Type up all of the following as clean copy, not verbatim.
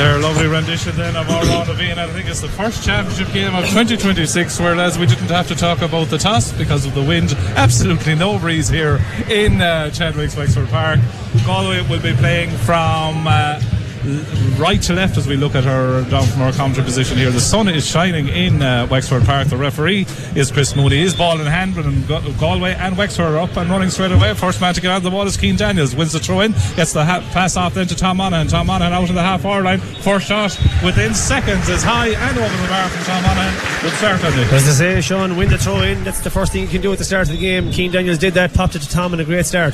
Their lovely rendition then of our round of Ian. I think it's the first championship game of 2026 whereas we didn't have to talk about the toss because of the wind. Absolutely no breeze here in Chadwick's Wexford Park. Galway will be playing from right to left as we look at her down from our commentary position here. The sun is shining in Wexford Park. The referee is Chris Mooney. His ball in hand, and Galway and Wexford are up and running straight away. First man to get on the ball is Cian Daniels. Wins the throw in, gets the pass off then to Tom Monaghan. Tom Monaghan out in the half hour line. First shot within seconds is high and over the bar from Tom Monaghan. Good start on it. As they say, Sean, win the throw in. That's the first thing you can do at the start of the game. Cian Daniels did that, popped it to Tom, and a great start.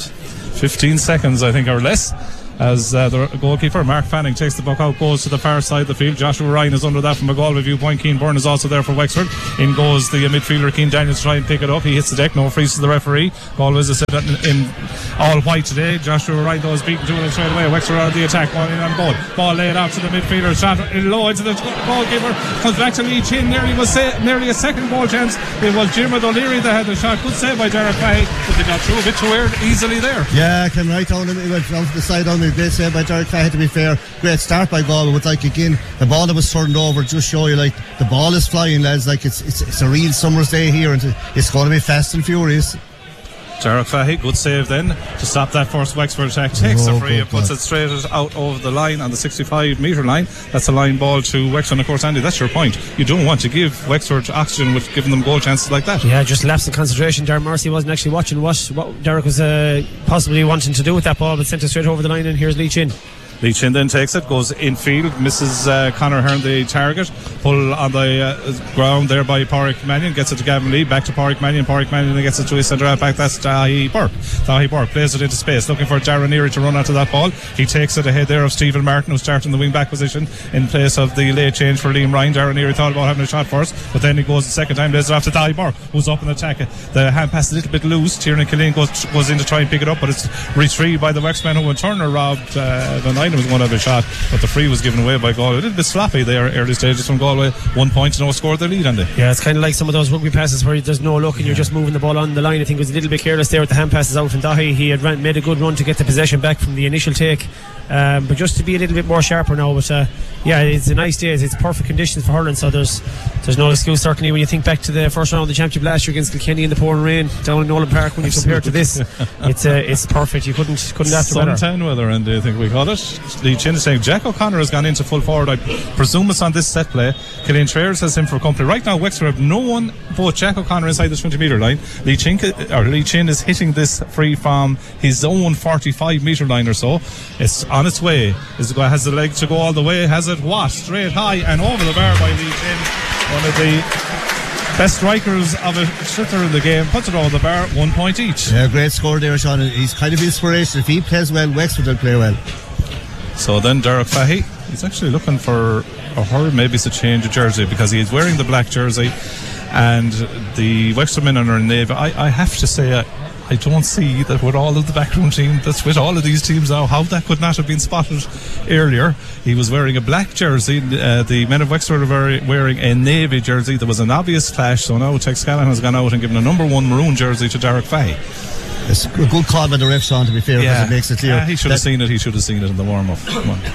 15 seconds I think or less as the goalkeeper Mark Fanning takes the puck out, goes to the far side of the field. Joshua Ryan is under that from a Galway viewpoint. Cian Byrne is also there for Wexford. In goes the midfielder Cian Daniels to try and pick it up. He hits the deck, no freeze to the referee. Galway, as I said, in all white today. Joshua Ryan though is beaten to it straight away. Wexford out of the attack, ball in on goal. Ball laid out to the midfielder, shot low into the goalkeeper, comes back to Lee Chin. Nearly a second goal chance. It was Jimmy O'Leary that had the shot. Good save by Derek Fahey, but they got through a bit too easily there. Yeah, came right down and it went down to the side on the great save by Derek Fahey, to be fair. Great start by Galway, but like again, the ball that was turned over just show you like the ball is flying, lads. Like it's a real summer's day here and it's going to be fast and furious. Derek Fahey, good save then to stop that first Wexford attack. Takes the free and puts it straight out over the line on the 65 metre line. That's a line ball to Wexford. And of course, Andy, that's your point. You don't want to give Wexford oxygen with giving them goal chances like that. Yeah, just lapse in concentration. Darren Morrissey wasn't actually watching what Derek was possibly wanting to do with that ball, but sent it straight over the line, and here's Lee Chin. Lee Chin then takes it, goes infield, misses Conor Hearn the target. Pull on the ground there by Pádraig Mannion, gets it to Gavin Lee, back to Pádraig Mannion then gets it to his centre half back. That's Dahi Burke plays it into space, looking for Darren Neary to run onto that ball. He takes it ahead there of Stephen Martin, who's starting the wing back position in place of the late change for Liam Ryan. Darren Neary thought about having a shot first, but then he goes the second time, lays it off to Dahi Burke, who's up in attack. The hand pass is a little bit loose. Tiernan Killeen goes in to try and pick it up, but it's retrieved by the Wexman, who when Turner robbed Van Eyden was going to have a shot, but the free was given away by Galway. A little bit sloppy there early stages from Galway. 1 point to no score their lead on it. Yeah, it's kind of like some of those rugby passes where there's no look and you're just moving the ball on the line. I think it was a little bit careless there with the hand passes out from Dahi. He had made a good run to get the possession back from the initial take, but just to be a little bit more sharper now. But yeah, it's a nice day. It's perfect conditions for hurling, so there's no excuse certainly when you think back to the first round of the championship last year against Kilkenny in the pouring rain down in Nolan Park. When you compare it to this, it's perfect. You couldn't ask for better. Suntan weather, and I think we call it. Lee Chin is saying Jack O'Connor has gone into full forward. I presume it's on this set play. Killian Traers has him for company. Right now Wexford have no one but Jack O'Connor inside the 20 metre line. Lee Chin is hitting this free from his own 45 metre line or so. It's on its way. Has the leg to go all the way? Has it? What? Straight high and over the bar by Lee Chin. One of the best strikers of a shooter in the game. Puts it over the bar. 1 point each. Yeah, great score there, Sean. He's kind of inspiration. If he plays well, Wexford will play well. So then Derek Fahey, he's actually looking for maybe it's a change of jersey, because he's wearing the black jersey and the Wexford men are in navy. I have to say I don't see that with all of the backroom team, that's with all of these teams now, how that could not have been spotted earlier. He was wearing a black jersey. The men of Wexford are wearing a navy jersey. There was an obvious clash, so now Tex Callahan has gone out and given a number 1 maroon jersey to Derek Fahey. It's a good call by the ref, Sean, to be fair, because it makes it clear. Yeah, he should have seen it. He should have seen it in the warm-up. Come on.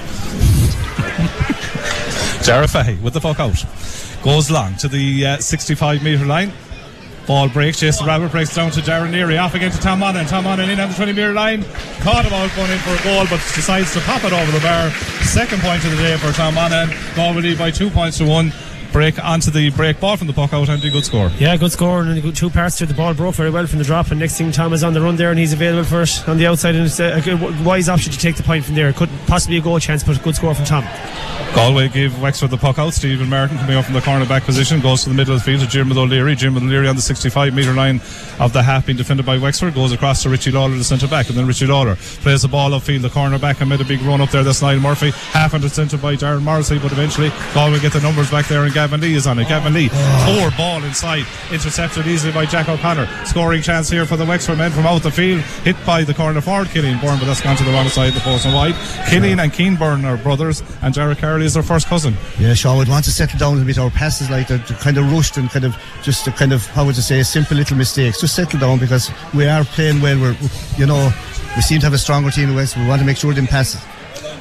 Derek Fahey with the puck out. Goes long to the 65 metre line. Ball breaks. Jason Rabbit breaks down to Darren Neary. Off again to Tom Monaghan. Tom Monaghan in on the 20 metre line. Caught him out going in for a goal, but decides to pop it over the bar. Second point of the day for Tom Monaghan. Galway lead by 2 points to 1. Break onto the break ball from the puck out, and a good score. Yeah, good score, and a good 2 parts to the ball. Broke very well from the drop, and next thing Tom is on the run there and he's available for it on the outside, and it's a good, wise option to take the point from there. It could possibly a goal chance, but a good score from Tom. Galway give Wexford the puck out. Stephen Martin coming up from the corner back position, goes to the middle of the field to Jim O'Leary. Jim O'Leary on the 65 metre line of the half being defended by Wexford, goes across to Richie Lawler, the centre back, and then Richie Lawler plays the ball upfield. The corner back and made a big run up there. That's Niall Murphy, half under centre by Darren Morrissey, but eventually Galway get the numbers back there, and Gavin Lee is on it. Gavin Lee, poor ball inside, intercepted easily by Jack O'Connor. Scoring chance here for the Wexford men from out the field, hit by the corner forward Killian Byrne, but that's gone to the wrong side of the post and wide. Killian and Cian Byrne are brothers, and Derek Carley is their first cousin. Yeah, Sean, we'd want to settle down a bit. Our passes, like they're kind of rushed and kind of just how would you say, simple little mistakes. Just settle down, because we are playing well. We seem to have a stronger team in West. We want to make sure they pass it.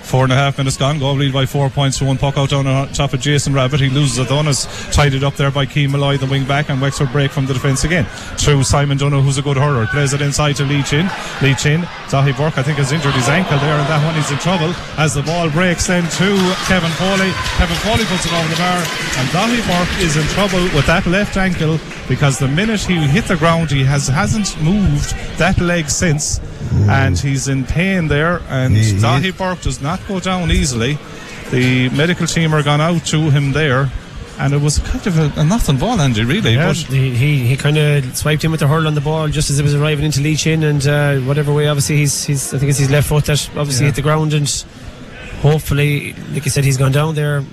4.5 minutes gone. Galway lead by 4 points to 1. Puck out down on top of Jason Rabbit. He loses it on us. Tied it up there by Keane Malloy, the wing back, and Wexford break from the defence again. Through Simon Dunno, who's a good hurler. Plays it inside to Lee Chin. Dahi Burke, I think, has injured his ankle there, and that one he's in trouble as the ball breaks then to Kevin Foley. Kevin Foley puts it over the bar, and Dahi Burke is in trouble with that left ankle because the minute he hit the ground, he hasn't moved that leg since, and he's in pain there, and Dahi Burke does not go down easily. The medical team are gone out to him there, and it was kind of a nothing ball, Andy, really. Yeah, but he kind of swiped in with the hurl on the ball just as it was arriving into Lee Chin, and whatever way, obviously I think it's his left foot that obviously hit the ground, and hopefully, like you said, he's gone down there.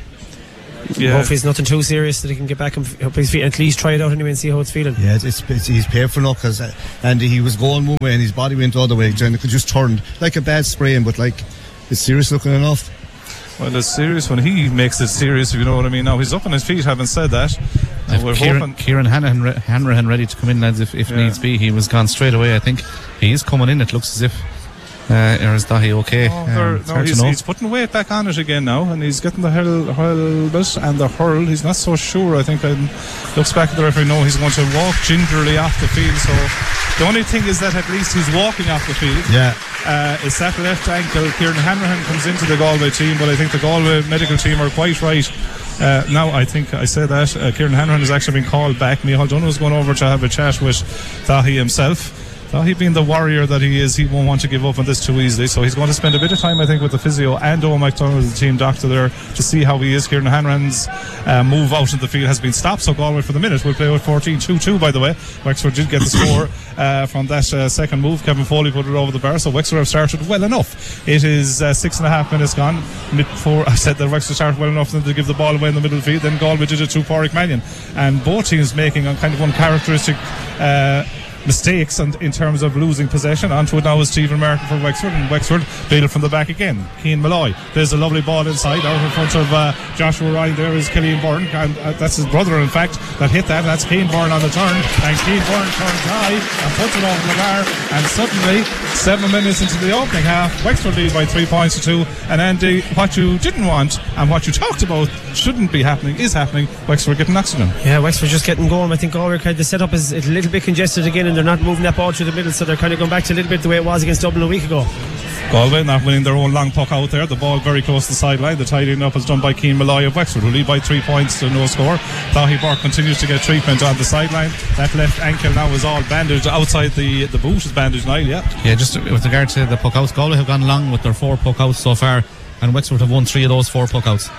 Yeah. Hopefully it's nothing too serious that he can get back on his feet and at least try it out anyway and see how it's feeling. Yeah, he's painful enough because and he was going one way and his body went the other way, and it could just turned like a bad sprain, but like it's serious looking enough. Well, it's serious when he makes it serious, if you know what I mean. Now he's up on his feet, having said that. We're Kieran Hanrahan ready to come in, lads, if needs be. He was gone straight away, I think. He is coming in, it looks as if. Or is Dahi okay? He's putting weight back on it again now, and he's getting the helmet and the hurl. He's not so sure, I think. Looks back at the referee. No, he's going to walk gingerly off the field. So the only thing is that at least he's walking off the field. Yeah. It's that left ankle. Kieran Hanrahan comes into the Galway team, but I think the Galway medical team are quite right. Now I think I say that Kieran Hanrahan has actually been called back. Micheál Dunno is going over to have a chat with Dahi himself. He being the warrior that he is, he won't want to give up on this too easily, so he's going to spend a bit of time, I think, with the physio and Owen McDonald, the team doctor there, to see how he is. Kieran Hanrahan's move out of the field has been stopped, so Galway for the minute will play with 14-2-2, by the way. Wexford did get the score from that second move. Kevin Foley put it over the bar, so Wexford have started well enough. It is 6.5 minutes gone. I said that Wexford started well enough to give the ball away in the middle of the field. Then Galway did it to Pádraig Mannion, and both teams making a kind of uncharacteristic mistakes and in terms of losing possession. Onto it now is Stephen Martin for Wexford, and Wexford build from the back again. Keane Malloy, there's a lovely ball inside out in front of Joshua Ryan. There is Killian Byrne, and that's his brother in fact that hit that. That's Keane Byrne on the turn, and Keane Byrne turns high and puts it over the bar, and suddenly 7 minutes into the opening half, Wexford lead by 3 points to 2. And Andy, what you didn't want and what you talked about shouldn't be happening is happening. Wexford getting oxygen. Yeah, Wexford just getting going. I think Galway, the setup is a little bit congested again, and they're not moving that ball through the middle, so they're kind of going back to a little bit the way it was against Dublin a week ago. Galway not winning their own long puck out there. The ball very close to the sideline. The tidying up is done by Keane Malloy of Wexford, who lead by 3 points to no score. Dahi Burke continues to get treatment on the sideline. That left ankle now is all bandaged. Outside the boot is bandaged, Niall, yeah, just with regard to the puck outs, Galway have gone long with their 4 puck outs so far, and Wexford have won 3 of those 4 puck outs.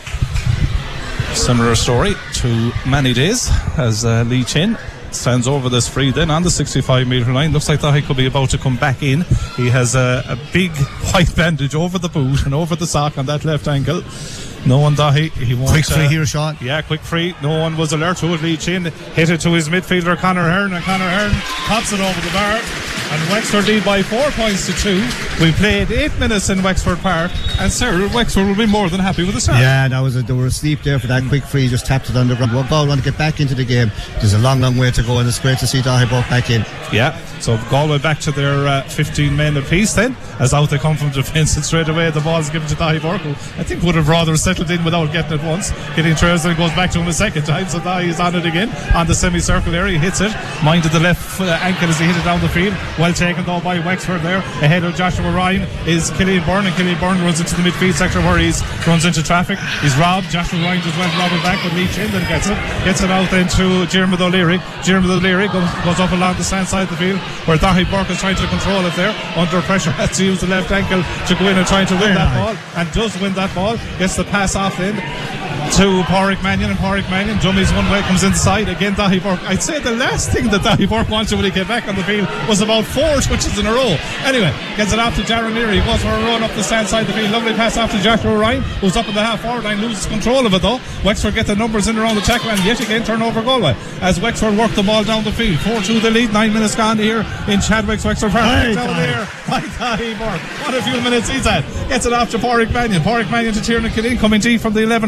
Similar story to many days as Lee Chin stands over this free then on the 65 metre line. Looks like that he could be about to come back in. He has a big white bandage over the boot and over the sock on that left ankle. No one Dahi, he won't. Quick free here, Sean. Yeah, quick free. No one was alert to it. Lee Chin hit it to his midfielder Conor Hearn, and Conor Hearn pops it over the bar. And Wexford lead by 4 points to 2. We played 8 minutes in Wexford Park, and Cyril, Wexford will be more than happy with the start. Yeah, they were asleep there for that quick free, just tapped it on the ground. Well, Galway want to get back into the game. There's a long way to go, and it's great to see Dahi Burke back in. Yeah, so Galway back to their 15 men apiece then, as out they come from defence, and straight away the ball is given to Dahi Burke, who I think would have rather settled in without getting it once. Getting trails and goes back to him a second time, so Dahi is on it again on the semicircle area. He hits it, minded the left ankle as he hit it down the field. Well taken though by Wexford there. Ahead of Joshua Ryan is Killian Byrne, and Killian Byrne runs into the midfield sector where he runs into traffic. He's robbed. Joshua Ryan just went robbing back, but Lee Chin then gets it out then to Diarmuid O'Leary. Diarmuid O'Leary goes up along the stand side of the field where Dahi Burke is trying to control it there under pressure. Has to use the left ankle to go in and trying to win that ball, and does win that ball. Gets the pass off then to Pádraig Mannion, and Pádraig Mannion dummies one way, comes inside again. Dahi Burke, I'd say the last thing that Dahi Burke wanted when he came back on the field was about 4 touches in a row. Anyway, gets it off to Darren Leary. He goes for a run up the stand side of the field. Lovely pass off to Joshua Ryan, who's up in the half forward line, loses control of it though. Wexford get the numbers in around the tackle, and yet again turn over Galway as Wexford work the ball down the field. 4-2 the lead, 9 minutes gone here in Chadwick's Wexford Park. Down there by Dahi Burke. What a few minutes he's had. Gets it off to Pádraig Mannion. Pádraig Mannion to Tiernan Killeen, coming deep from the 11 roll.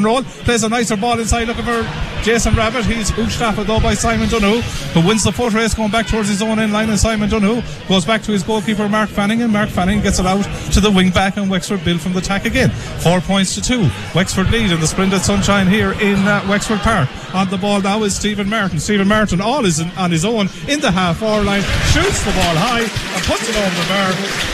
plays a nicer ball inside, looking for Jason Rabbit. He's hooched off it though by Simon Donoghue, who wins the foot race, going back towards his own end line, and Simon Donoghue goes back to his goalkeeper Mark Fanning, and Mark Fanning gets it out to the wing back, and Wexford build from the attack again. 4 points to 2. Wexford lead in the splendid sunshine here in Wexford Park. On the ball now is Stephen Martin. Stephen Martin all is on his own in the half-hour line, shoots the ball high and puts it over the bar.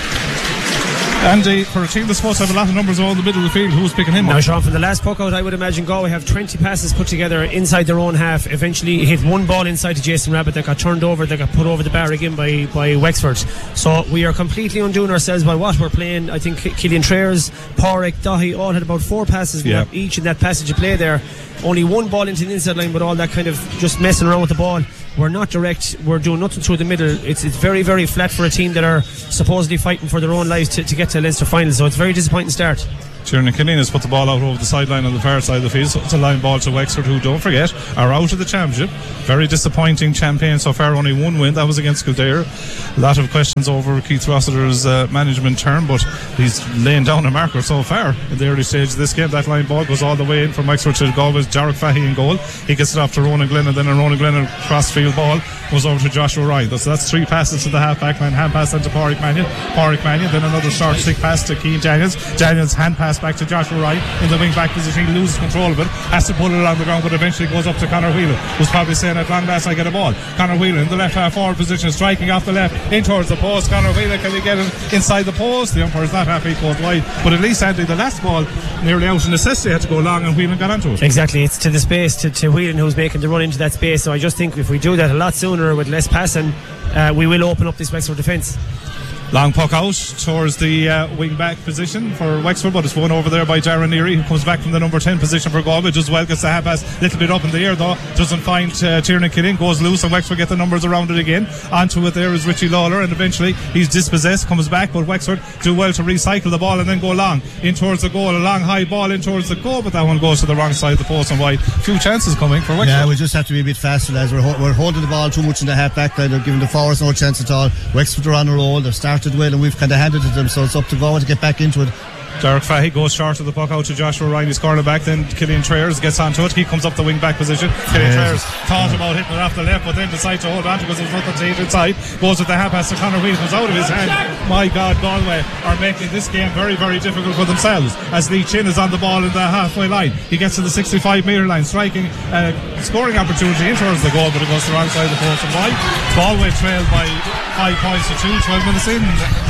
Andy, for a team that's supposed to have a lot of numbers all in the middle of the field, who's picking him up? Now, Sean, from the last puck out, I would imagine Galway have 20 passes put together inside their own half. Eventually hit one ball inside to Jason Rabbit that got turned over, that got put over the bar again by Wexford. So we are completely undoing ourselves by what we're playing. I think Killian Trayers, Pádraig, Daithí all had about 4 passes each in that passage of play there. Only one ball into the inside line, but all that kind of just messing around with the ball. We're not direct, we're doing nothing through the middle. It's very, very flat for a team that are supposedly fighting for their own lives to get to Leinster final, so it's a very disappointing start. Tiernan Killeen has put the ball out over the sideline on the far side of the field, so it's a line ball to Wexford, who, don't forget, are out of the championship. Very disappointing campaign so far, only one win, that was against Kildare. A lot of questions over Keith Rossiter's management term, but he's laying down a marker so far in the early stage of this game. That line ball goes all the way in from Wexford to Galway's Jarek Fahy in goal. He gets it off to Ronan Glennon, then a Ronan Glennon cross-field ball goes over to Joshua Ryan. So that's 3 passes to the half-back line, hand pass then to Pádraig Mannion, then another short stick pass to Cian Daniels. Daniels hand pass back to Joshua Ryan in the wing-back position. He loses control of it, has to pull it along the ground, but eventually goes up to Conor Whelan, who's probably saying, at long last I get a ball. Conor Whelan in the left half-forward position, striking off the left in towards the post. Conor Whelan, can he get it inside the post? The umpire's not happy, it goes wide, but at least Andy, the last ball nearly out of necessity had to go long, and Whelan got onto it. Exactly, it's to the space, to Whelan, who's making the run into that space. So I just think if we do that a lot sooner with less passing, we will open up this Wexford defence. Long puck out towards the wing-back position for Wexford, but it's won over there by Darren Neary, who comes back from the number 10 position for Galway. Does well, gets the half pass a little bit up in the air though, doesn't find Tiernan Killeen, goes loose, and Wexford get the numbers around it again. Onto it there is Richie Lawler, and eventually he's dispossessed, comes back, but Wexford do well to recycle the ball and then go long in towards the goal. A long high ball in towards the goal, but that one goes to the wrong side of the post and wide. Few chances coming for Wexford. Yeah, we just have to be a bit faster, lads. We're holding the ball too much in the half-back line. They're giving the forwards no chance at all. Wexford are on a roll, they've started well, and we've kind of handed it to them, so it's up to Galway to get back into it. Jarek Fahy goes short of the puck out to Joshua Ryan, his cornerback. Then Killian Trayers gets onto it. He comes up the wing back position. Killian Trayers thought about hitting it off the left, but then decides to hold on because there's nothing to hit inside. Goes with the half pass to Conor Whelan, comes out of his hand. My God, Galway are making this game very, very difficult for themselves, as Lee Chin is on the ball in the halfway line. He gets to the 65-metre line, striking scoring opportunity in towards the goal, but it goes to the wrong side of the post and wide. Galway trailed by 5 points to 2, 12 minutes in.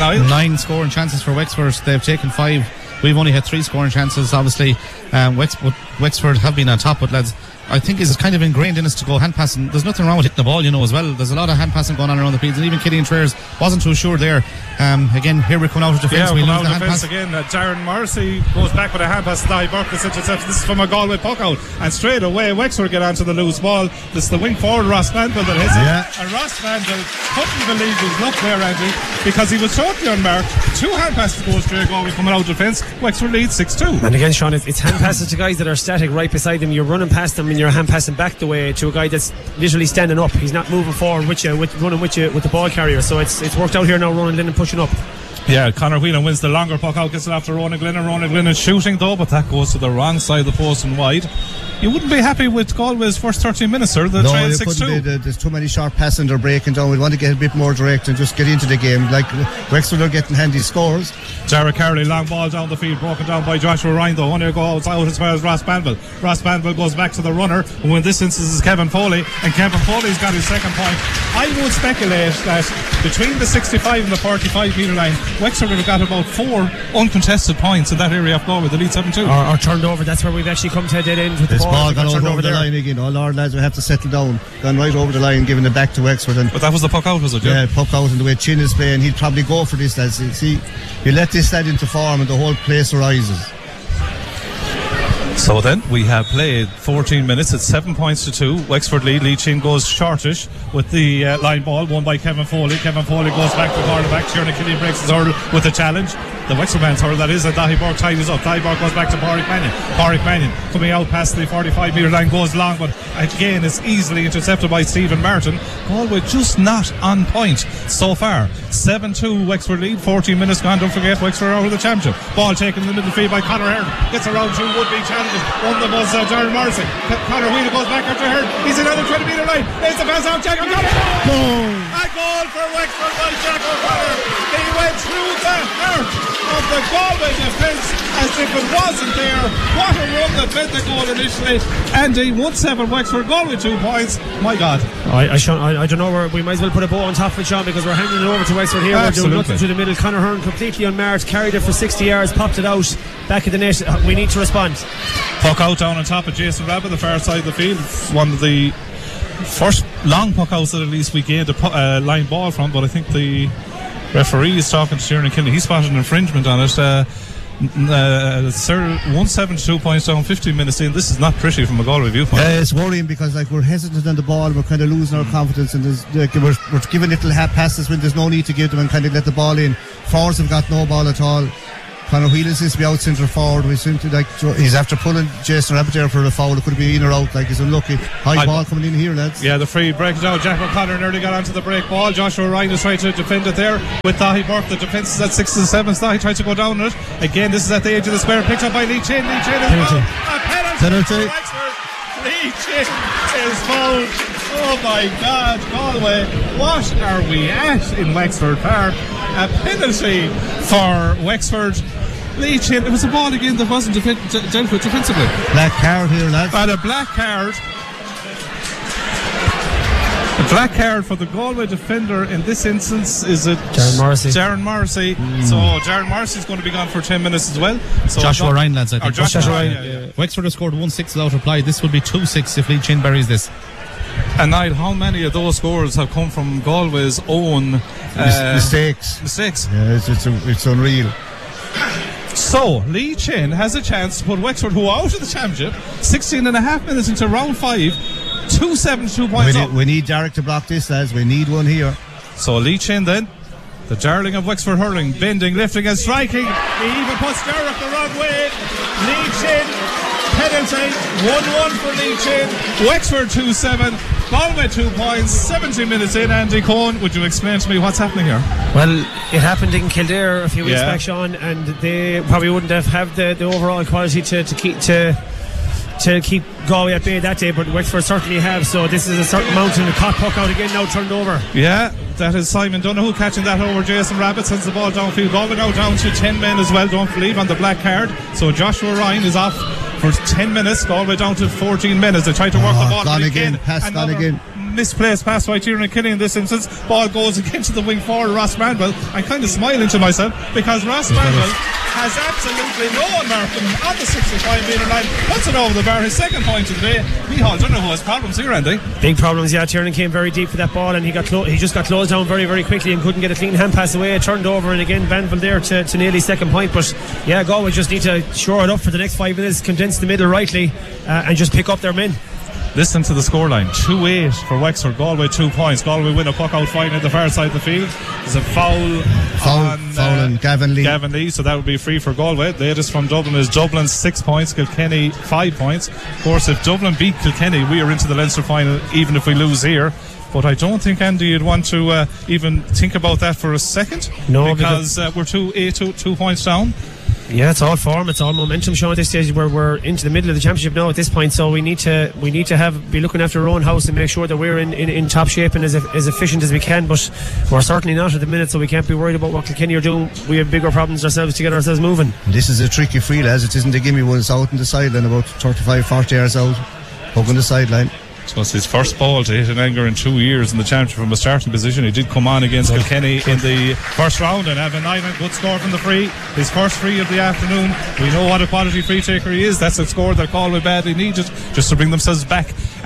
9 scoring chances for Wexford. They've taken 5. We've only had 3 scoring chances. Obviously, Wexford have been on top, but lads, I think it's kind of ingrained in us to go hand passing. There's nothing wrong with hitting the ball, as well. There's a lot of hand passing going on around the fields, and even Killian Trayers wasn't too sure there. Again, here we're coming out of defence. Yeah, we lose the hand pass again. Darren Morrissey goes back with a hand pass to Daithí Burke. This is from a Galway puck out, and straight away Wexford get onto the loose ball. This is the wing forward Ross Mandel that hits it, and Ross Mandel couldn't believe his luck there, Andy, because he was totally unmarked. 2 hand passes go straight Galway coming out of defence. Wexford leads 6-2. And again, Sean, it's hand passes to guys that are static right beside them. You're running past them and you're hand passing back the way to a guy that's literally standing up. He's not moving forward with you, running with you with the ball carrier. So it's worked out here now. Ronan Glennon pushing up. Yeah, Conor Whelan wins the longer puck out, gets it after Ronan Glennon. Ronan Glennon shooting though, but that goes to the wrong side of the post and wide. You wouldn't be happy with Galway's first 13 minutes, sir. The trail 6-2. There's too many sharp passes and they're breaking down. We want to get a bit more direct and just get into the game. Like Wexford are getting handy scores. Jarek Carley, long ball down the field, broken down by Joshua Ryan though. Only goes out as far as Ross Banville. Ross Banville goes back to the runner, who in this instance is Kevin Foley, and Kevin Foley's got his second point. I would speculate that between the 65 and the 45 metre line, Wexford have got about 4 uncontested points in that area of Galway. The lead 7-2. Or turned over. That's where we've actually come to a dead end with this the ball. Gone over the line again. All our lads will have to settle down. Gone right over the line, giving it back to Wexford. But that was the puck out, was it? Yeah, puck out, and the way Chin is playing, he'd probably go for this, lads. See, you let this lad into form and the whole place arises. So then we have played 14 minutes. It's 7 points to 2. Wexford lead. Lee Chin goes shortish with the line ball, won by Kevin Foley. Kevin Foley goes back to the cornerback. Tiernan Killeen breaks his hurdle with a challenge. the Wexford man third, that is, and Dahi Burke ties up. Dahi Burke goes back to Pádraig Mannion. Pádraig Mannion coming out past the 45 metre line, goes long, but again is easily intercepted by Stephen Martin. Galway just not on point so far. 7-2 Wexford lead, 14 minutes gone. Don't forget Wexford are out of the championship. Ball taken in the middle field by Conor Hearn, gets around two would-be challenges. One of them was Darren Morrissey. Conor Wheeler goes back after Hearn. He's another 20 metre line. There's the pass out. Jack O'Connor. A goal for Wexford by Jack O'Connor. He went through the heart of the Galway defence as if it wasn't there. What a run that meant the goal initially. Andy, 1-7 Wexford, Galway 2 points. My God. I don't know where we might as well put a bow on top of it, Sean, because we're handing it over to Wexford here. Absolutely. We're doing nothing through the middle. Conor Hearn completely unmarked, carried it for 60 yards, popped it out, back of the net. We need to respond. Puck out down on top of Jason Rabbit, the far side of the field. One of the first long puck outs that at least we gained a line ball from, but I think the referee is talking to Tiernan Kinley. He spotted an infringement on it. 1-7-2 points down, 15 minutes in. This is not pretty from a Galway viewpoint. It's worrying because we're hesitant on the ball, we're kind of losing our confidence, and we're giving little half passes when there's no need to give them, and kind of let the ball in. Forwards have got no ball at all. Conor Whelan seems to be out centre forward. We seem to he's after pulling Jason Rabbit there for a foul. It could be in or out. He's unlucky. High ball coming in here, lads. Yeah, the free break it out. Jack O'Connor nearly got onto the break ball. Joshua Ryan is trying to defend it there with Dahi Burke. The defence is at 6 and 7. Dahi tries to go down it again. This is at the edge of the square, picked up by Lee Chin. Lee Chin is fouled. A penalty. Lee Chin is fouled. Oh my God, Galway, what are we at in Wexford Park? A penalty for Wexford. Lee Chin, it was a ball again that wasn't dealt with defensively. Black card here, lads. And a black card. A black card for the Galway defender in this instance is it Darren Morrissey. So Darren Morrissey is going to be gone for 10 minutes as well. So Joshua Ryan, lads, I think. Joshua Ryan. Yeah. Wexford have scored 1-6 without reply. This will be 2-6 if Lee Chin buries this. And Niall, how many of those scores have come from Galway's own mistakes? Yeah, it's unreal. So Lee Chin has a chance to put Wexford, who are out of the championship, 16 and a half minutes into round 5, 2-7 points up. We need Derek to block this, lads. We need one here. So Lee Chin then, the darling of Wexford hurling, bending, lifting and striking. He even puts Derek the wrong way. Lee Chin, penalty, 1-1 for Lee Chin. Wexford 2-7, Galway 2 points, 70 minutes in. Andy Cohen, would you explain to me what's happening here? Well, it happened in Kildare a few weeks back, Sean, and they probably wouldn't have the overall quality to keep Galway at bay that day, but Wexford certainly have. So this is a certain mountain. A caught puck out again, now turned over. Yeah, that is Simon Donoghue catching that over Jason Rabbit, sends the ball downfield. Galway now down to 10 men as well, don't believe, on the black card. So Joshua Ryan is off for 10 minutes. Galway down to 14 minutes. They try to work the ball gone again. Misplaced pass by Tiernan Kinley in this instance. Ball goes again to the wing forward, Ross Manwell. I'm kind of smiling to myself because Ross Manwell has absolutely no marking on the 65 metre line. Puts it over the bar. His second point of the day. Micheál Donoghue has problems here, Andy. Big problems, yeah. Tiernan came very deep for that ball, and he just got closed down very, very quickly and couldn't get a clean hand pass away. It turned over, and again Banville there to nearly second point. But yeah, Galway just need to shore it up for the next 5 minutes, condense the middle rightly, and just pick up their men. Listen to the scoreline. 2-8 for Wexford. Galway 2 points. Galway win a puck out fine at the far side of the field. There's a foul on Gavin Lee. So that would be free for Galway. The latest from Dublin is Dublin 6 points, Kilkenny 5 points. Of course, if Dublin beat Kilkenny, we are into the Leinster final, even if we lose here. But I don't think, Andy, you'd want to even think about that for a second. No, because we're 2 points down. Yeah, it's all form, it's all momentum, Sean. At this stage, we're into the middle of the championship now. At this point, so we need to be looking after our own house and make sure that we're in top shape and as efficient as we can. But we're certainly not at the minute, so we can't be worried about what Kilkenny are doing. We have bigger problems ourselves to get ourselves moving. This is a tricky free, lads. It isn't a gimme one. It's out on the sideline, about 35-40 yards out, up on the sideline. So it's his first ball to hit an anger in 2 years in the championship from a starting position. He did come on against Kilkenny in the first round and have a 9 good score from the free. His first free of the afternoon. We know what a quality free taker he is. That's a score that Galway badly needed just to bring themselves back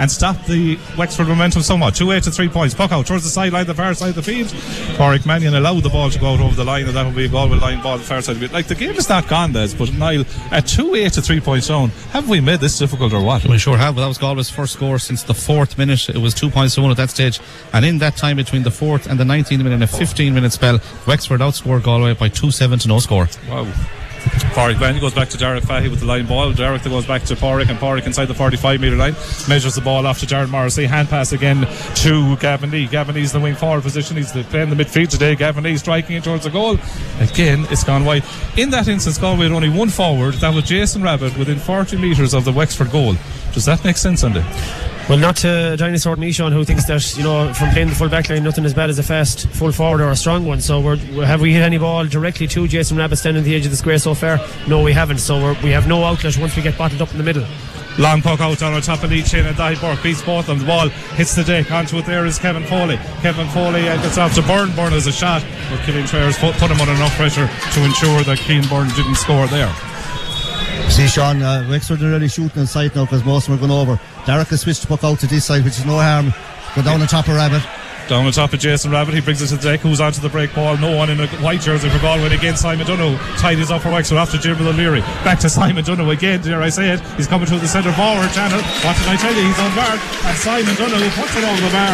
and stop the Wexford momentum somewhat. 2-8 to 3 points. Puck out towards the sideline, the far side of the field. Pádraig Mannion allowed the ball to go out over the line, and that will be a Galway line ball the far side of the field. Like, the game is not gone, lads, but Niall, at 2-8 to 3 points down, have we made this difficult or what? We sure have, but that was Galway's first score since the 4th minute. It was 2 points to 1 at that stage, and in that time between the 4th and the 19th minute, in a 15-minute spell, Wexford outscored Galway by 2-7 to no score. Wow. Pádraig Mannion goes back to Derek Fahey with the line ball. Derek goes back to Pádraig, and Pádraig inside the 45-metre line measures the ball off to Jared Morrissey. Hand pass again to Gavin Lee. Gavin Lee's in the wing forward position. He's playing the midfield today. Gavin Lee striking it towards the goal. Again, it's gone wide. In that instance, Galway had only one forward. That was Jason Rabbit within 40 metres of the Wexford goal. Does that make sense, Andy? Well, not to Dinosaur Nishon, who thinks that, you know, from playing the full back line, nothing as bad as a fast full forward or a strong one. So have we hit any ball directly to Jason Rabbit standing at the edge of the square so far? No, we haven't. So we have no outlet once we get bottled up in the middle. Long puck out on top of Lee Chin, and Dahi Burke beats both of them. The ball hits the deck. Onto it there is Kevin Foley. Kevin Foley gets off to Byrne. Byrne has a shot, but Killian Traers put him under enough pressure to ensure that Keane Byrne didn't score there. See, Sean, Wexford are really shooting inside now because most of them are going over. Derek has switched the puck out to this side, which is no harm. Go down on top of Rabbit. Down on top of Jason Rabbit, he brings it to the deck. Who's onto the break ball? No one in a white jersey for Galway. Again, Simon Dunno tidies up for Wexford after Jimmy O'Leary. Back to Simon Dunno again, dare I say it. He's coming through the centre forward channel. What did I tell you? He's on bar. And Simon Dunno puts it over the bar.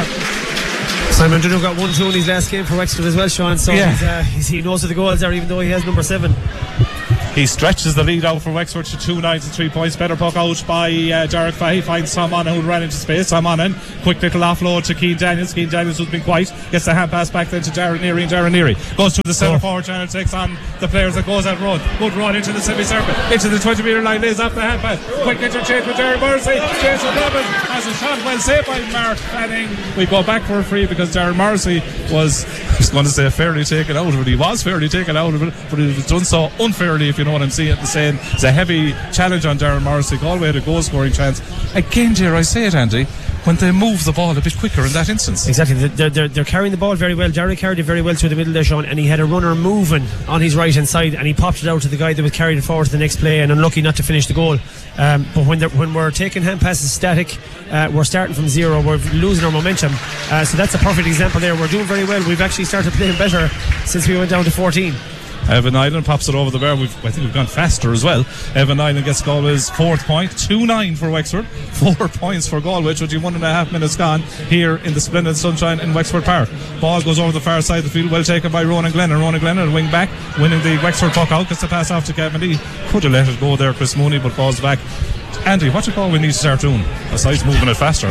Simon Dunno got 1-2 in his last game for Wexford as well, Sean. So he knows where the goals are, even though he has number 7. He stretches the lead out for Wexford to 2-9 to 3 points. Better puck out by Derek Fahey. Finds Tom Monaghan, who ran into space. Tom Monaghan, quick little offload to Keane Daniels. Keane Daniels, who's been quiet, gets the hand pass back then to Darren Neary, and Darren Neary goes to the centre forward channel, takes on the players that goes that run. Good run into the semicircle, into the 20-metre line, lays off the hand pass. Quick interchange with Darren Morrissey. Jason Rabbit has a shot, well saved by Mark Fanning. We go back for a free because Darren Morrissey was, I was going to say fairly taken out of it. He was fairly taken out of it, but it was done so unfairly, if you know what I'm saying. It's a heavy challenge on Darren Morrissey. Galway had a goal scoring chance. Again, dare I say it, Andy, when they move the ball a bit quicker in that instance. Exactly, they're carrying the ball very well. Derry carried it very well through the middle there, Sean, and he had a runner moving on his right hand side, and he popped it out to the guy that was carrying it forward to the next play, and unlucky not to finish the goal. But when we're taking hand passes static, we're starting from zero, we're losing our momentum. So that's a perfect example there. We're doing very well. We've actually started playing better since we went down to 14. Evan Island pops it over the bar. I think we've gone faster as well. Evan Island gets Galway's 4th point. 2-9 for Wexford. 4 points for Galway. 21.5 minutes gone here in the splendid sunshine in Wexford Park. Ball goes over the far side of the field. Well taken by Ronan Glennon. Ronan Glennon, wing back, winning the Wexford puck out. Gets the pass off to Gavin Lee. Could have let it go there, Chris Mooney, but falls back. Andy, what do Galway need to start doing besides moving it faster?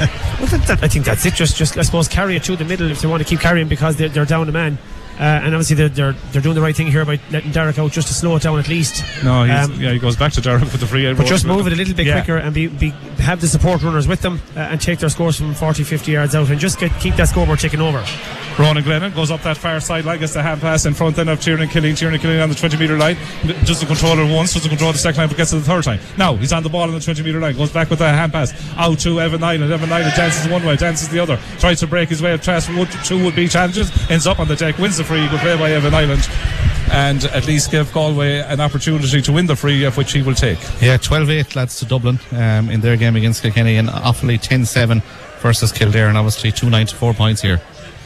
I think that's it. Just I suppose carry it through the middle if they want to keep carrying, because they're down a man. And obviously they're doing the right thing here by letting Derek out just to slow it down at least. No, he goes back to Derek with the free. But just move it a little bit quicker and have the support runners with them and take their scores from 40-50 yards out and just keep that scoreboard ticking over. Ronan Glennon goes up that far sideline, gets the hand pass in front then of Tiernan Killeen. Tiernan Killeen on the 20-metre line, doesn't control it once, doesn't control the second time, but gets to the third time. Now he's on the ball on the 20-metre line, goes back with the hand pass out to Evan Island. Evan Island dances one way, dances the other, tries to break his way up past 2 would-be challenges, ends up on the deck, wins the free. Good play by Evan Island, and at least give Galway an opportunity to win the free, of which he will take. Yeah, 12-8 lads to Dublin in their game against Kilkenny, and Offaly 10-7 versus Kildare, and obviously 2-9 to 4 points here.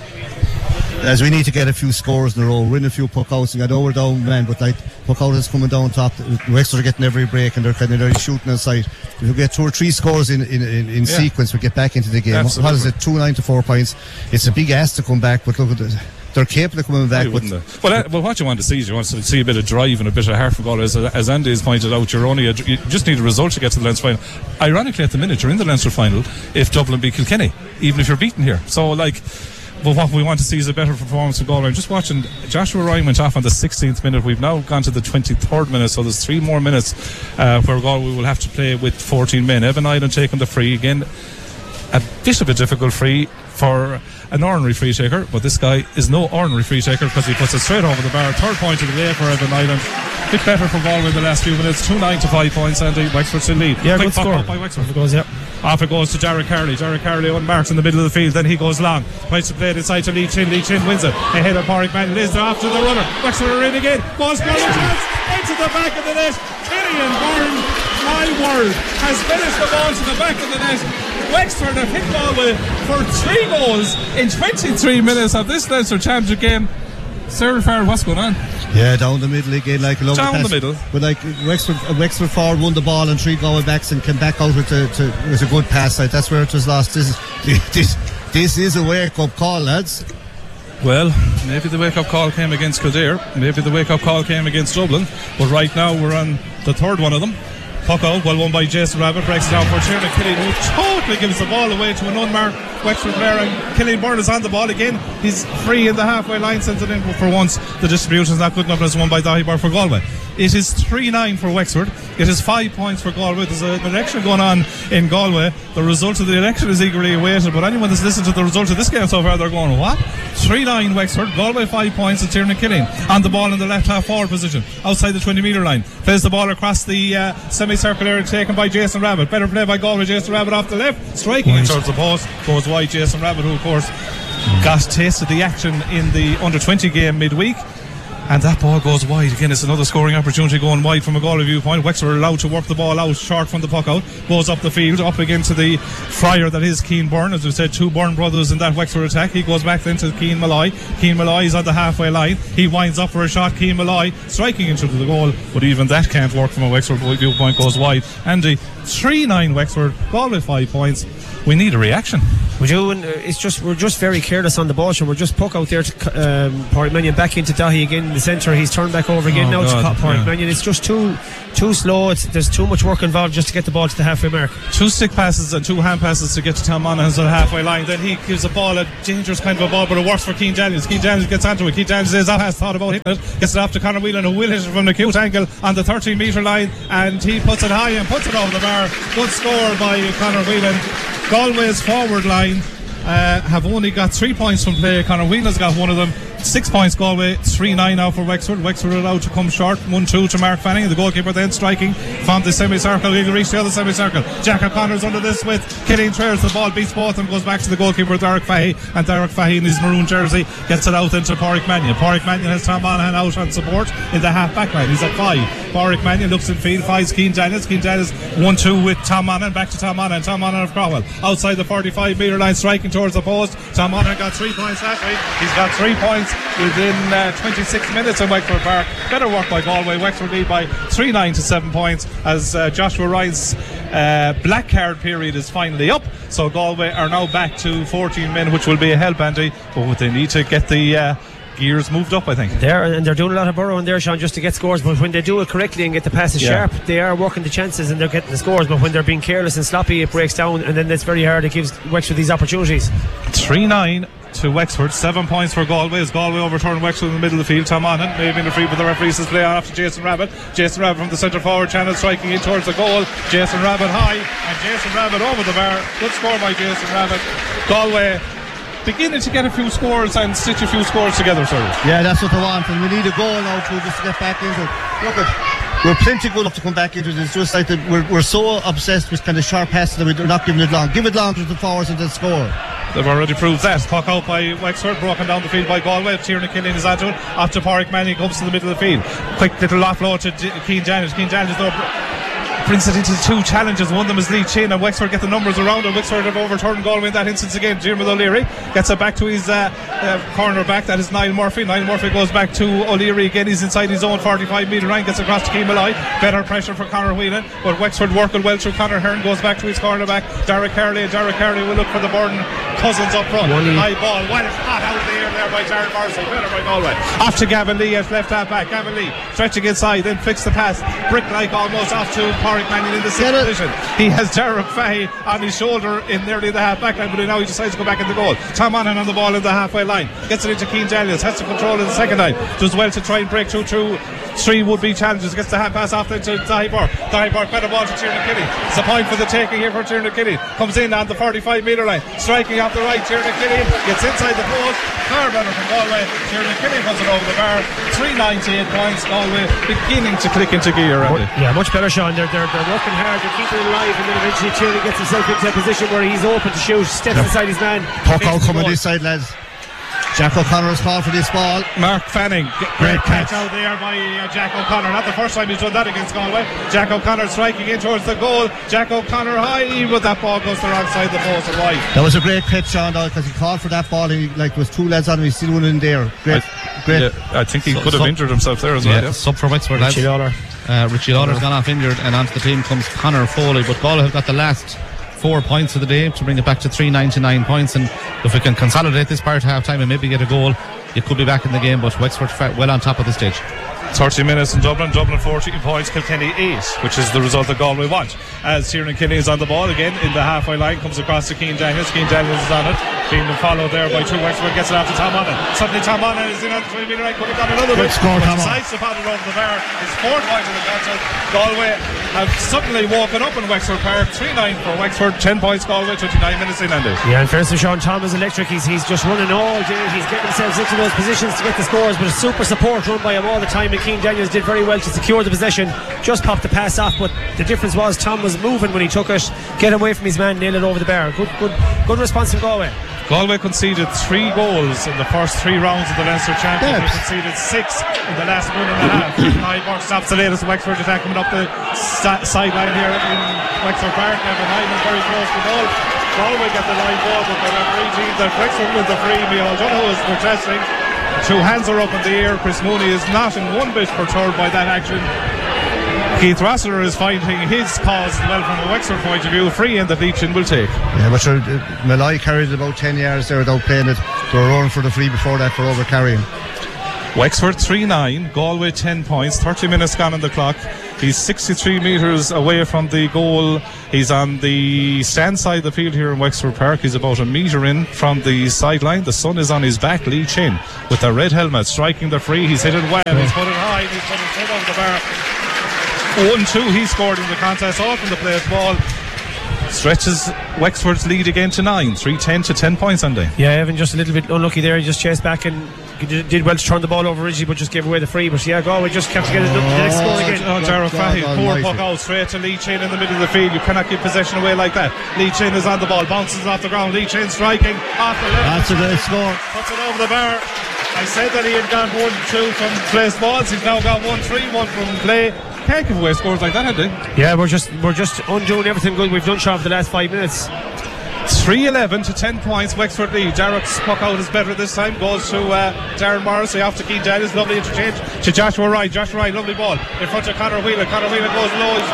As we need to get a few scores in a row, win a few puck outs. I know we're down, man, but like puck out is coming down top. Wexford are getting every break, and they're kind of shooting inside. If we get 2 or 3 scores in sequence, we get back into the game. Absolutely. What is it? 2-9 to 4 points. It's a big ask to come back, but look at this. They're capable of coming back. Well, what you want to see is you want to see a bit of drive and a bit of heart from Galway. As Andy has pointed out, you just need a result to get to the Leinster final. Ironically, at the minute, you're in the Leinster final if Dublin beat Kilkenny, even if you're beaten here. So, but what we want to see is a better performance from Galway. I'm just watching, Joshua Ryan went off on the 16th minute. We've now gone to the 23rd minute, so there's 3 more minutes where Galway will have to play with 14 men. Evan Island taking the free again. A bit of a difficult free for an ordinary free taker, but this guy is no ordinary free taker because he puts it straight over the bar. 3rd point of the day for Evan Island. A bit better for Galway in the last few minutes. 2-9 to 5 points, and Wexford still lead. Yeah, Quick good score by Wexford. Off it goes to Derek Carley. Derek Carley unmarked in the middle of the field. Then he goes long. Tries to play it inside to Lee Chin. Lee Chin wins it. Ahead of Pádraig Mannion. Lays it off to the runner. Wexford are in again. Ball scoring chance. Into the back of the net. Killian Byrne, my word, has finished the ball to the back of the net. Wexford have hit Galway for 3 goals in 23 minutes of this Leinster Championship game. Sarah Farrell, what's going on? Yeah, down the middle again, like a lovely down pass. The middle. But like Wexford forward won the ball and 3 Galway backs and came back out with a good pass. Like that's where it was lost. This is a wake-up call, lads. Well, maybe the wake-up call came against Kildare, maybe the wake-up call came against Dublin, but right now we're on the third one of them. Puck out, well won by Jason Rabbit, breaks it down for Tiernan Killeen, who totally gives the ball away to an unmarked Wexford player, and Killeen Byrne is on the ball again. He's free in the halfway line, sends it in, but for once the distribution is not good enough, and it's won by Dahi Bar for Galway. It is 3-9 for Wexford. It is 5 points for Galway. There's an election going on in Galway. The result of the election is eagerly awaited, but anyone that's listened to the result of this game so far, they're going, what? 3-9 Wexford, Galway 5 points, and Tiernan Killeen on the ball in the left half forward position, outside the 20-metre line. Plays the ball across the semicircle area, taken by Jason Rabbit. Better play by Galway, Jason Rabbit off the left, striking in towards the post, goes wide. Jason Rabbit, who of course got tasted the action in the under-20 game midweek. And that ball goes wide. Again, it's another scoring opportunity going wide from a Galway viewpoint. Wexford are allowed to work the ball out short from the puck out. Goes up the field, up against the Fryer that is Keane Byrne. As we said, 2 Byrne brothers in that Wexford attack. He goes back then to Keane Malloy. Keane Malloy is on the halfway line. He winds up for a shot. Keane Malloy striking into the goal. But even that can't work from a Wexford viewpoint. Goes wide. Andy, 3-9 Wexford. Galway 5 points. We need a reaction. We do, and we're just very careless on the ball. So we're just puck out there to Pádraig Mannion, back into Dahi again in the centre. He's turned back over again to Pádraig Mannion. It's just too slow. There's too much work involved just to get the ball to the halfway mark. 2 stick passes and 2 hand passes to get to Tom Monaghan's on the halfway line. Then he gives a ball, a dangerous kind of a ball, but it works for Keane Daniels. Keane Daniels gets onto it. Keane Daniels has thought about hitting it, gets it off to Conor Whelan, who will hit it from the acute angle on the 13-metre line, and he puts it high and puts it over the bar. Good score by Conor Whelan. Galway's forward line have only got 3 points from play. Conor Whelan's got one of them. 6 points Galway, 3-9 now for Wexford. Wexford allowed to come short, 1-2 to Mark Fanning. The goalkeeper then striking from the semicircle. He'll reach the other semicircle. Jack O'Connor's under this with Killeen Traers. The ball beats both of them, goes back to the goalkeeper Derek Fahey, and Derek Fahey in his maroon jersey gets it out into Pádraig Mannion. Pádraig Mannion has Tom Monaghan out on support in the half back line. He's at 5. Pádraig Mannion looks in field, finds Keane Daniels. Keane Daniels 1-2 with Tom Monaghan, back to Tom Monaghan. Tom Monaghan of Crowell outside the 45-metre line, striking towards the post. Tom Monaghan got 3 points that week. He's got 3 points within 26 minutes in Wexford Park. Better work by Galway. Wexford lead by 3-9 to 7 points as Joshua Ryan's black card period is finally up. So Galway are now back to 14 men, which will be a help, Andy, but they need to get the gears moved up, I think. They're doing a lot of burrowing there, Sean, just to get scores, but when they do it correctly and get the passes sharp, they are working the chances and they're getting the scores. But when they're being careless and sloppy, it breaks down, and then it's very hard. It gives Wexford these opportunities. 3-9 to Wexford, 7 points for Galway as Galway overturned Wexford in the middle of the field. Tom Monaghan may have been the free, but the referee says play on after Jason Rabbit. Jason Rabbit from the centre forward channel, striking in towards the goal. Jason Rabbit high, and Jason Rabbit over the bar. Good score by Jason Rabbit. Galway beginning to get a few scores and stitch a few scores together, sir. Yeah, that's what they want, and we need a goal now to just get back into it. Look at, we're plenty good enough to come back into it. It's just like that we're so obsessed with kind of sharp passes that we're not giving it long. Give it long to the forwards and then score. They've already proved that. Puck out by Wexford, broken down the field by Galway. Tiernan Killeen is onto it. After Pádraig Mannion comes to the middle of the field. Quick little offload to Keane Daniels. Keane Daniels though brings it into 2 challenges. One of them is Lee Chin, and Wexford get the numbers around it. Wexford have overturned Galway in that instance again. Diarmuid O'Leary gets it back to his corner back. That is Niall Murphy. Niall Murphy goes back to O'Leary again. He's inside his own 45-metre line. Gets across to Keane Malloy. Better pressure for Conor Whelan, but Wexford working well through Conor Hearn. Goes back to his corner back. Derek Carley. Derek Carley will look for the Burden Cousins up front. High ball. Well, it's hot out there by Jared Morrissey. Better by Galway. Off to Gavin Lee at left half back. Gavin Lee stretching inside, then flicks the pass. Brick-like almost off to Pádraig Mannion in the sixth position. He has Derek Fahey on his shoulder in nearly the half back line, but now he decides to go back in the goal. Tom Monaghan on the ball in the halfway line. Gets it into Keane Daniels. Has to control in the second line. Does well to try and break through 3 would-be challenges. Gets the hand pass off then to Dahi Burke. Dahi Burke, better ball to Tiernan Killeen. It's a point for the taking here for Tiernan Killeen. Comes in on the 45-metre line. Striking off the right. Tiernan Killeen gets inside the post. Far better from Galway. Tiernan Killeen puts it over the bar. 398 points. Galway beginning to click into gear. Yeah, much better, Sean. They're working hard. They're keeping it alive, and then eventually Tiernan gets himself into a position where he's open to shoot. Steps inside his man. Puck out coming this side, lads. Jack O'Connor's called for this ball. Mark Fanning, great catch out there by Jack O'Connor. Not the first time he's done that against Galway. Jack O'Connor striking in towards the goal. Jack O'Connor high, but that ball goes to the wrong side of the post and wide. That was a great pitch, Sean, because he called for that ball and there was two lads on him. He's still one in there. Great. Yeah, I think he could have injured himself there as well. Yeah. Sub for Wexford, lads. Richie Lawler. Richie Lawler's gone off injured, and onto the team comes Conor Foley. But Galway have got the last 4 points of the day to bring it back to 399 points, and if we can consolidate this prior to half time and maybe get a goal, you could be back in the game. But Wexford well on top of the stage. 30 minutes in Dublin 14 points, Kilkenny 8, which is the result that Galway want. As Kieran Kinney is on the ball again in the halfway line, comes across to Cian Daniels. Cian Daniels is on it, being followed there by 2 Wexford, gets it off to Tom Onnan. Suddenly Tom Onnan is in on the 3 metre line, could have got another bit, but decides to paddle over the bar. His 4th point in the contest. Galway have suddenly woken up in Wexford Park. 3-9 for Wexford, 10 points Galway, 29 minutes in, Andy. Yeah, and fairness to Sean, Tom is electric. He's just running all day. He's getting himself into those positions to get the scores, but a super support run by him all the time, and Cian Daniels did very well to secure the possession. Just popped the pass off, but the difference was Tom was moving when he took it, get away from his man, nail it over the bar. Good response from Galway. Galway conceded 3 goals in the first 3 rounds of the Leinster Championship. They conceded 6 in the last 1.5. Nyborg stops the latest Wexford attack coming up the sideline here in Wexford Park. Evan Hyman very close to goal. Galway get the line ball, but the referee team that Wexford with the free. Micheál Donoghue is protesting. 2 hands are up in the air. Chris Mooney is not in one bit perturbed by that action. Keith Rossiter is finding his cause well from a Wexford point of view. Free in that Leachin will take. Yeah, but sure, Malloy carried about 10 yards there without playing it. They were running for the free before that for over carrying. Wexford 3-9, Galway 10 points, 30 minutes gone on the clock. He's 63 metres away from the goal. He's on the stand side of the field here in Wexford Park. He's about a metre in from the sideline. The sun is on his back. Lee Chin with a red helmet striking the free. He's hit it well. He's put it high. He's put his head over the bar. 1-2 he scored in the contest, all from the player's ball. Stretches Wexford's lead again to 9. 3-10 to 10 points on day. Yeah, Evan just a little bit unlucky there. He just chased back and did well to turn the ball over originally, but just gave away the free. But yeah, Galway just kept to get the next score again. Jarrah Fahy, poor puck out straight to Lee Chin in the middle of the field. You cannot give possession away like that. Lee Chin is on the ball, bounces off the ground. Lee Chin striking off the left. That's a great score. Puts it over the bar. I said that he had gone 1-2 from placed balls. He's now got 1-3, 1 from play. Can't give away scores like that, had they? Yeah, we're just undoing everything good we've done, Sean, for the last 5 minutes. 3-11 to 10 points, Wexford lead. Jarrett's puck out is better this time. Goes to Darren Morrissey off to Cian Daniels. Lovely interchange to Joshua Wright. Joshua Wright, lovely ball in front of Conor Whelan. Conor Whelan goes low. He's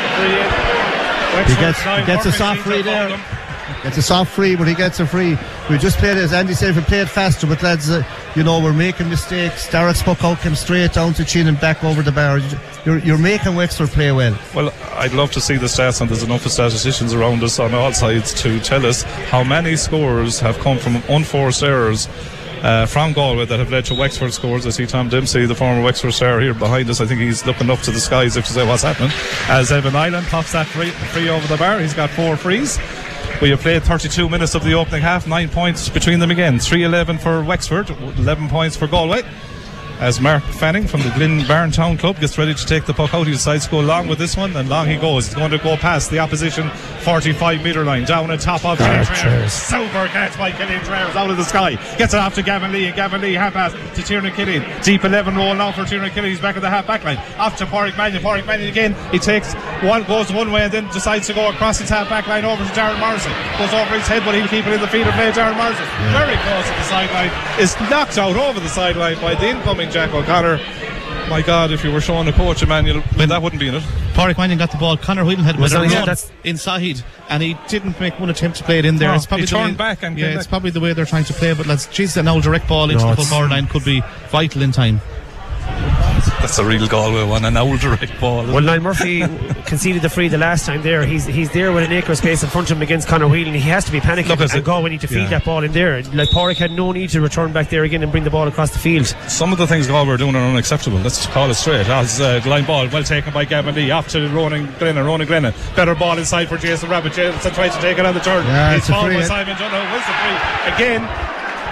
fouled. He gets a soft free there. It's a soft free, but he gets a free. We just played, as Andy said, if we played faster, but lads, we're making mistakes. Darrett's puck out came straight down to Chin and back over the bar. You're making Wexford play well. Well, I'd love to see the stats, and there's enough of statisticians around us on all sides to tell us how many scores have come from unforced errors from Galway that have led to Wexford scores. I see Tom Dempsey, the former Wexford star, here behind us. I think he's looking up to the skies to say what's happening. As Evan Island pops that free over the bar, he's got 4 frees. We have played 32 minutes of the opening half, 9 points between them again. 3-11 for Wexford, 11 points for Galway. As Mark Fanning from the Glenbarn Town Club gets ready to take the puck out, he decides to go long with this one, and long he goes. He's going to go past the opposition 45 metre line, down on top of Killian Trayers. Super catch by Killian Trayers out of the sky. Gets it off to Gavin Lee, and Gavin Lee half pass to Tiernan Killian. Deep 11 roll now for Tiernan Killian. He's back at the half back line. Off to Pádraig Mannion. Pádraig Mannion again. He takes one, goes one way, and then decides to go across his half back line over to Darren Morrison. Goes over his head, but he'll keep it in the field of play. Darren Morrison very close to the sideline. Is knocked out over the sideline by the incoming Jack O'Connor. My God, if you were showing a coach, Emmanuel, that wouldn't be in it. Pádraig Mannion got the ball. Conor Whelan had inside, and he didn't make one attempt to play it in there. No, it's probably he turned back and it's probably the way they're trying to play. But an old direct ball into the full forward line could be vital in time. That's a real Galway one, an old direct ball. Well, Niall Murphy conceded the free the last time there. He's there with an acre of space in front of him against Conor Whelan. He has to be panicking and Galway need to feed that ball in there. Like Pádraig had no need to return back there again and bring the ball across the field. Some of the things Galway are doing are unacceptable. Let's call it straight. As line ball well taken by Gavin Lee off to Ronan Glennon. Better ball inside for Jason Rabbit. Jason tries to take it on the turn. Yeah, he's fouled by Simon Donoghue. Wins the free again.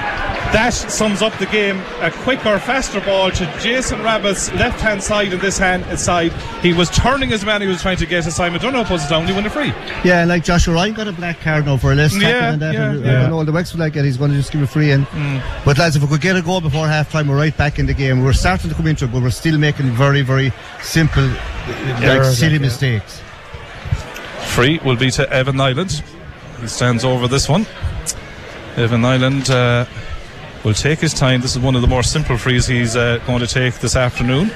That sums up the game. A quicker, faster ball to Jason Rabbitt's left hand side and this hand side. He was turning his man, he was trying to get Simon Dunno puts it down, he won a free. Yeah, like Joshua Ryan got a black card now for a less tackle and that. I don't know, the Wexford like that, he's going to just give a free in. But lads, if we could get a goal before half time, we're right back in the game. We're starting to come into it, but we're still making very, very simple, silly mistakes. Free will be to Evan Nyland. He stands over this one. Evan Nyland will take his time. This is one of the more simple frees he's going to take this afternoon.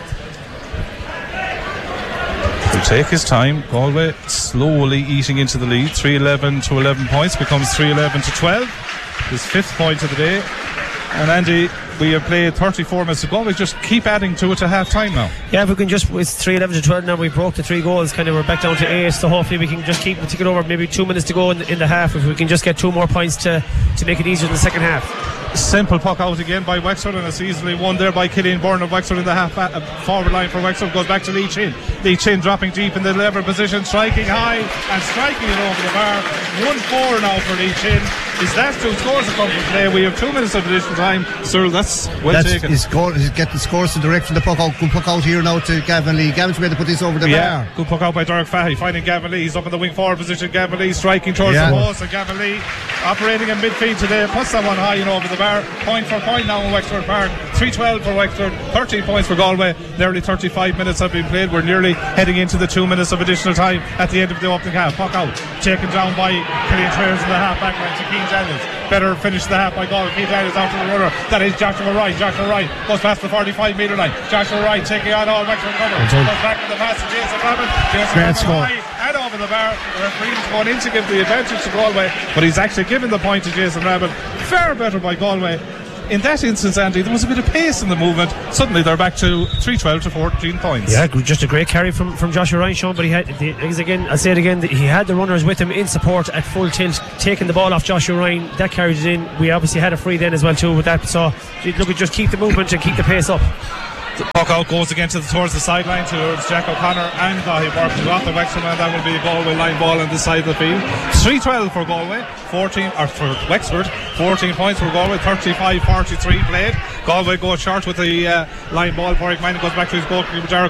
He'll take his time. Galway slowly eating into the lead. 3-11 to 11 points becomes 3-11 to 12. His 5th point of the day. And Andy, we have played 34 minutes. Galway just keep adding to it to half time now. Yeah, if we can just, it's 3-11 to 12 now, we broke the 3 goals, kind of we're back down to 8, so hopefully we can just keep the ticket over, maybe 2 minutes to go in the half, if we can just get 2 more points to make it easier in the second half. Simple puck out again by Wexford, and it's easily won there by Killian Byrne of Wexford in the half forward line for Wexford. Goes back to Lee Chin. Lee Chin dropping deep in the lever position, striking high and striking it over the bar. 1-4 now for Lee Chin. His last 2 scores have come from play. We have 2 minutes of additional time. Cyril, that's well taken. He's getting scores to direct from the puck out. Good puck out here now to Gavin Lee. Gavin's made to put this over the bar. Good puck out by Derek Fahy, finding Gavin Lee. He's up in the wing forward position. Gavin Lee striking towards the post, and Gavin Lee operating in midfield today. Puts that one high and over the bar. Point for point now in Wexford Park. 3-12 for Wexford, 13 points for Galway. Nearly 35 minutes have been played. We're nearly heading into the 2 minutes of additional time at the end of the opening half. Puck out, taken down by Killian Traers in the half back line to Keane Daniels. Better finish the half by Galway. Keane Daniels out to the runner. That is Joshua Wright. Joshua Wright goes past the 45 metre line. Joshua Wright taking on all Wexford cover. Goes back to the pass to Jason Rabbit. Jason Rabbit and over the bar. The referee is going in to give the advantage to Galway, but he's actually given the point to Jason Rabbit. Far better by Galway. In that instance, Andy, there was a bit of pace in the movement. Suddenly they're back to 3-12 to 14 points. Yeah, just a great carry from Joshua Ryan, Sean, but he had, I'll say it again, he had the runners with him in support at full tilt, taking the ball off Joshua Ryan. That carried it in. We obviously had a free then as well too with that, so look at just keep the movement and keep the pace up. The puck out goes again towards the sideline towards Jack O'Connor and Dahi Burke. Who got the Wexford man. That will be a Galway line ball on this side of the field. 3-12 for Galway, 14 or for Wexford, 14 points for Galway, 35-43 played. Galway goes short with the line ball. Warwick Manning goes back to his goalkeeper Derek